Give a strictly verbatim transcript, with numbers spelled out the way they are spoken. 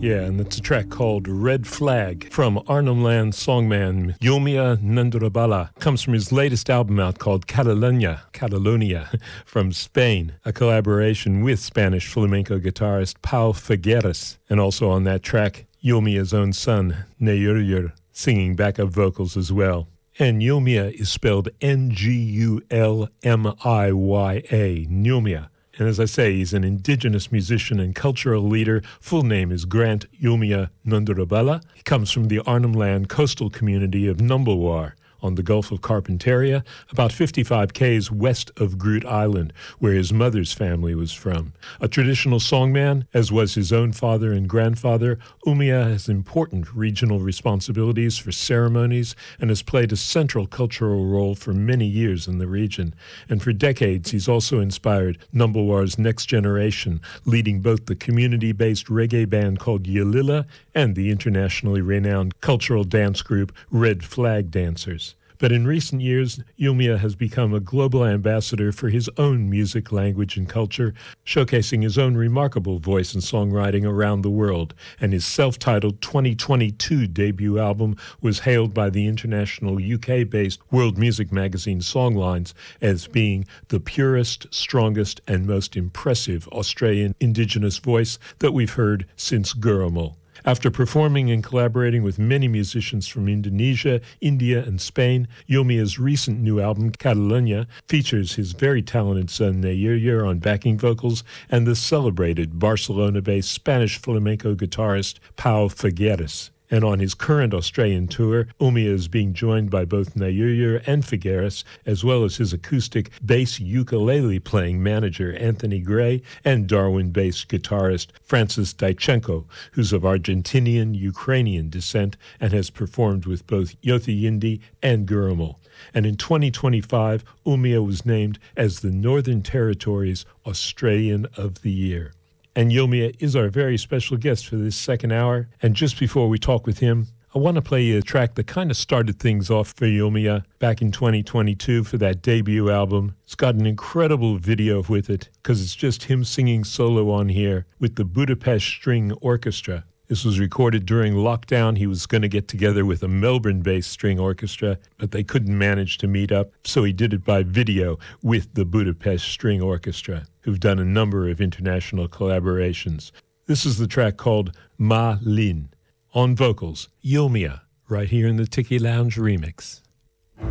Yeah, and it's a track called Red Flag from Arnhem Land songman Yomia Nandrabala. Comes from his latest album out called Catalonia, Catalonia from Spain, a collaboration with Spanish flamenco guitarist Pau Figueres. And also on that track, Yomia's own son, Nayuryer, singing backup vocals as well. And Yomia is spelled N G U L M I Y A, Nyumia. And as I say, he's an indigenous musician and cultural leader. Full name is Grant Yomia Nandrabala. He comes from the Arnhem Land coastal community of Numbulwar on the Gulf of Carpentaria, about fifty-five kays west of Groote Island, where his mother's family was from. A traditional songman, as was his own father and grandfather, Yomia has important regional responsibilities for ceremonies and has played a central cultural role for many years in the region. And for decades, he's also inspired Numbulwar's next generation, leading both the community-based reggae band called Yalila and the internationally renowned cultural dance group Red Flag Dancers. But in recent years, Yomia has become a global ambassador for his own music, language, and culture, showcasing his own remarkable voice and songwriting around the world. And his self-titled twenty twenty-two debut album was hailed by the international U K-based world music magazine Songlines as being the purest, strongest, and most impressive Australian indigenous voice that we've heard since Gurumul. After performing and collaborating with many musicians from Indonesia, India, and Spain, Yomia's recent new album, Catalonia, features his very talented son Nayuryer on backing vocals and the celebrated Barcelona-based Spanish flamenco guitarist Pau Figueres. And on his current Australian tour, Yomia is being joined by both Nayuryer and Figueres, as well as his acoustic bass ukulele-playing manager Anthony Gray and Darwin-based guitarist Francis Daichenko, who's of Argentinian-Ukrainian descent and has performed with both Yothu Yindi and Gurumul. And in twenty twenty-five, Yomia was named as the Northern Territory's Australian of the Year. And Yomia is our very special guest for this second hour. And just before we talk with him, I want to play you a track that kind of started things off for Yomia back in twenty twenty-two for that debut album. It's got an incredible video with it because it's just him singing solo on here with the Budapest String Orchestra. This was recorded during lockdown. He was going to get together with a Melbourne-based string orchestra, but they couldn't manage to meet up, so he did it by video with the Budapest String Orchestra, who've done a number of international collaborations. This is the track called Ma Lin. On vocals, Yomia, right here in the Tiki Lounge remix.